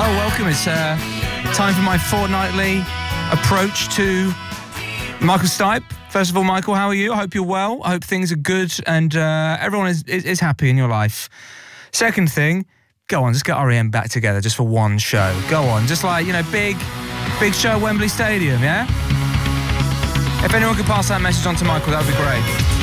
Well, welcome. It's time for my fortnightly approach to Michael Stipe. First of all, Michael, how are you? I hope you're well. I hope things are good and everyone is happy in your life. Second thing, go on, just get REM back together just for one show. Go on, just like, you know, big show at Wembley Stadium, yeah? If anyone could pass that message on to Michael, that would be great.